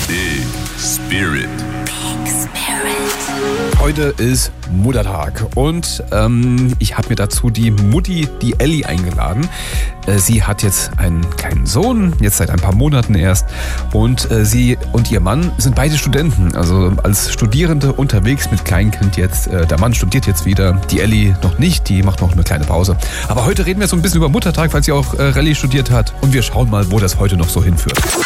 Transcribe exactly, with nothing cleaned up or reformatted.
Big Spirit. Big Spirit. Heute ist Muttertag und ähm, ich habe mir dazu die Mutti, die Elli, eingeladen. Äh, sie hat jetzt einen kleinen Sohn, jetzt seit ein paar Monaten erst. Und äh, sie und ihr Mann sind beide Studenten, also als Studierende unterwegs mit Kleinkind jetzt. Äh, der Mann studiert jetzt wieder, die Elli noch nicht, die macht noch eine kleine Pause. Aber heute reden wir so ein bisschen über Muttertag, weil sie auch äh, Rallye studiert hat. Und wir schauen mal, wo das heute noch so hinführt.